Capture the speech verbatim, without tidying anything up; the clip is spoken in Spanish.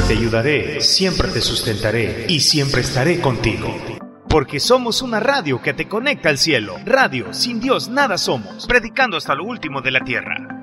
te ayudaré, siempre te sustentaré y siempre estaré contigo. Porque somos una radio que te conecta al cielo. Radio, sin Dios nada somos, predicando hasta lo último de la tierra.